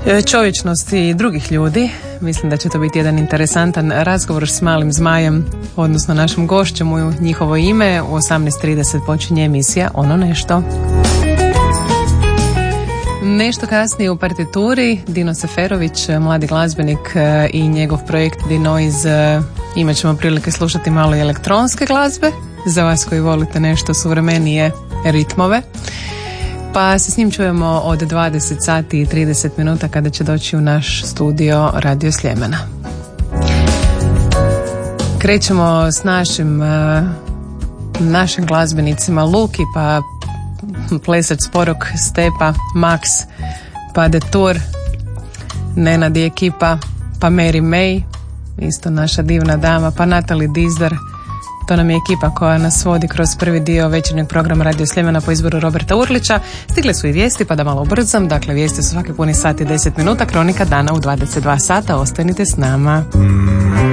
čovječnosti drugih ljudi. Mislim da će to biti jedan interesantan razgovor s Malim Zmajem, odnosno našim gošćem u njihovo ime. U 18:30 počinje emisija Ono nešto. Nešto kasnije u partituri Dino Seferović, mladi glazbenik, i njegov projekt Dinoise. Imat ćemo prilike slušati malo i elektronske glazbe za vas koji volite nešto suvremenije ritmove. Pa se s njim čujemo od 20 sati i 30 minuta kada će doći u naš studio Radio Sljemena. Krećemo s našim glazbenicima Luki, pa plesač Sporok, Stepa, Max, pa Detour, Nenad i ekipa, pa Mary May, isto naša divna dama, pa Natalie Dizdar. To nam je ekipa koja nas vodi kroz prvi dio večernjeg programa Radio Sljemena po izboru Roberta Urlića. Stigle su i vijesti, pa da malo ubrzam. Dakle, vijesti su svaki puni sat i 10 minuta. Kronika dana u 22 sata. Ostanite s nama.